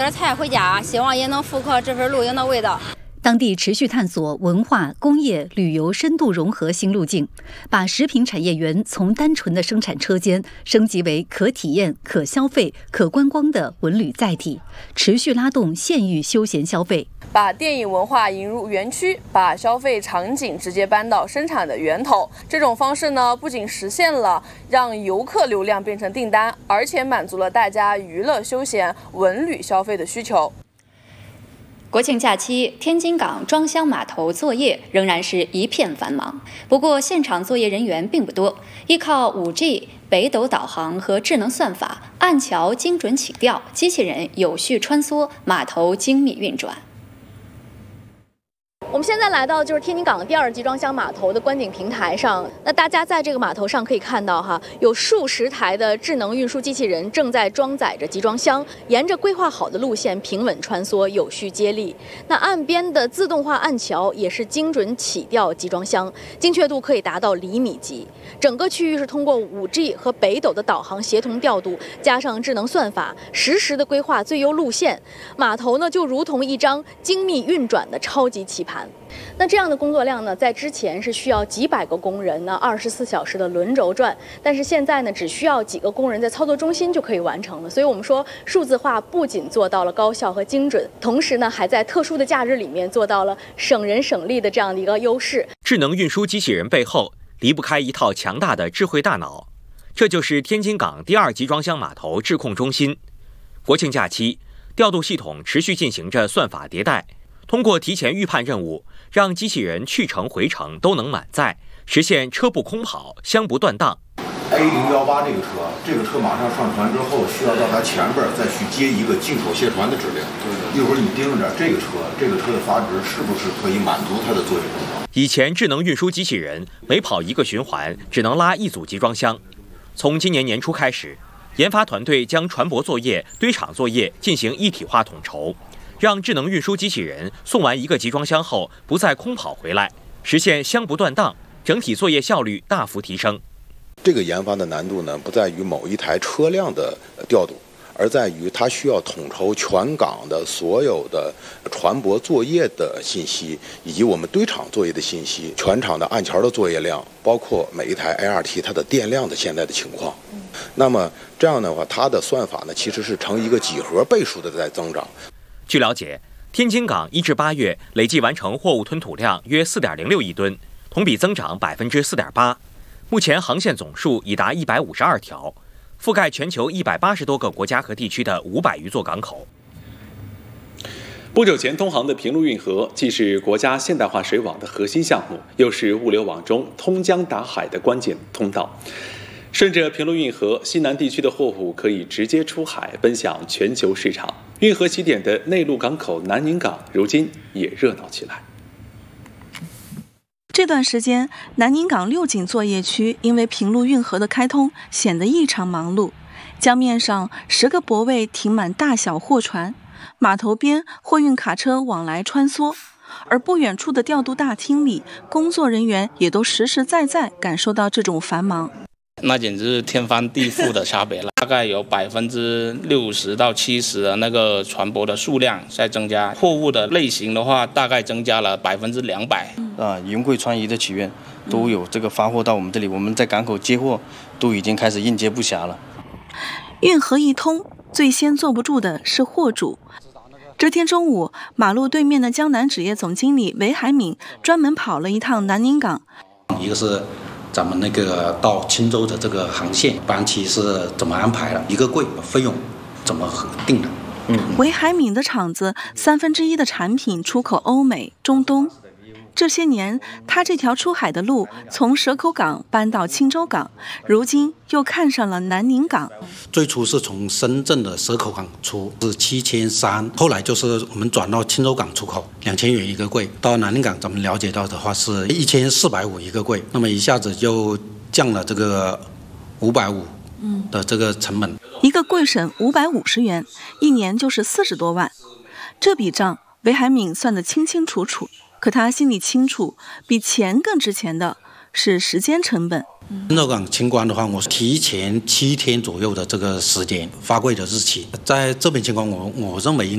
点菜回家，希望也能复刻这份露营的味道。 当地持续探索文化、工业、旅游深度融合新路径，把食品产业园从单纯的生产车间升级为可体验、可消费、可观光的文旅载体，持续拉动县域休闲消费。 把电影文化引入园区，把消费场景直接搬到生产的源头。这种方式呢，不仅实现了让游客流量变成订单，而且满足了大家娱乐、休闲、文旅消费的需求。 国庆假期，天津港装箱码头作业仍然是一片繁忙。不过，现场作业人员并不多，依靠 5G、北斗导航和智能算法，岸桥精准起调，机器人有序穿梭，码头精密运转。 我们现在来到就是天津港第2集装箱码头的观景平台上，那大家在这个码头上可以看到有数十台的智能运输机器人正在装载着集装箱，沿着规划好的路线平稳穿梭，有序接力。那岸边的自动化岸桥也是精准起调集装箱，精确度可以达到厘米级。整个区域是通过 5G 和北斗的导航协同调度，加上智能算法，实时的规划最优路线。码头呢就如同一张精密运转的超级棋盘。那这样的工作量呢，在之前是需要几百个工人呢24小时的轮轴转，但是现在呢，只需要几个工人在操作中心就可以完成了。所以我们说，数字化不仅做到了高效和精准，同时呢，还在特殊的假日里面做到了省人省力的这样的一个优势。 智能运输机器人背后离不开一套强大的智慧大脑，这就是天津港第2集装箱码头智控中心。国庆假期，调度系统持续进行着算法迭代。通过提前预判任务，让机器人去程回程都能满载，实现车不空跑、箱不断档。 A018这个车马上上船之后，需要到它前边再去接一个进口卸船的指令。一会儿你盯着这个车的阀值是不是可以满足它的作业功能？ 以前智能运输机器人每跑一个循环只能拉1组集装箱，从今年年初开始，研发团队将船舶作业、堆场作业进行一体化统筹。让智能运输机器人送完一个集装箱后不再空跑回来，实现箱不断档，整体作业效率大幅提升。 这个研发的难度呢，不在于某一台车辆的调度，而在于它需要统筹全港的所有的船舶作业的信息，以及我们堆场作业的信息，全场的岸桥的作业量，包括每一台 ART 它的电量的现在的情况。那么这样的话，它的算法呢，其实是呈一个几何倍数的在增长。 据了解，天津港1至8月累计完成货物吞吐量约4.06亿吨，同比增长4.8%。目前航线总数已达152条，覆盖全球180多个国家和地区的500余座港口。 不久前通航的平陆运河，既是国家现代化水网的核心项目，又是物流网中通江达海的关键通道。顺着平陆运河，西南地区的货物可以直接出海，奔向全球市场。运河起点的内陆港口南宁港，如今也热闹起来。 这段时间，南宁港6井作业区因为平陆运河的开通，显得异常忙碌。江面上10个泊位停满大小货船，码头边货运卡车往来穿梭。而不远处的调度大厅里，工作人员也都实实在在感受到这种繁忙。 那简直是天翻地覆的差别了，大概有60%到70%的那个船舶的数量在增加，货物的类型的话，大概增加了200%。 云贵川渝的企业都有这个发货到我们这里，我们在港口接货都已经开始应接不暇了。 运河一通，最先坐不住的是货主。这天中午，马路对面的江南纸业总经理韦海敏专门跑了一趟南宁港。 一个是咱们那个到青州的这个航线班期是怎么安排的，一个柜费用怎么定的。 韦海敏的厂子1/3的产品出口欧美、中东。这些年，他这条出海的路从蛇口港搬到青州港，如今又看上了南宁港。 最初是从深圳的蛇口港出，是7300，后来就是我们转到青州港出口，2000元一个柜。到南宁港，咱们了解到的话是1450一个柜，那么一下子就降了这个550的这个成本。 一个柜省550元，一年就是40多万。这笔账，韦海敏算得清清楚楚。可他心里清楚，比钱更值钱的是时间成本。 青州港清关的话，我是提前7天左右的这个时间发柜的日期，在这边情况我认为